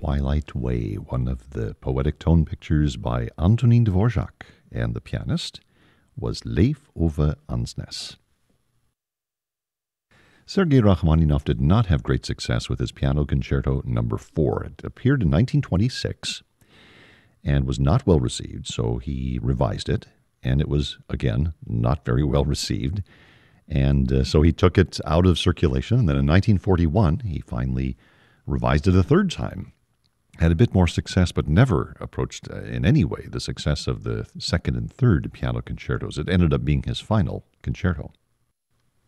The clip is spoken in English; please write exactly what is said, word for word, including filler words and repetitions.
Twilight Way, one of the poetic tone pictures by Antonin Dvorak, and the pianist was Leif Ove Ansnes. Sergei Rachmaninoff did not have great success with his Piano Concerto Number four. It appeared in nineteen twenty-six and was not well received, so he revised it, and it was, again, not very well received. And uh, so he took it out of circulation, and then in nineteen forty-one, he finally revised it a third time. Had a bit more success, but never approached uh, in any way the success of the second and third piano concertos. It ended up being his final concerto.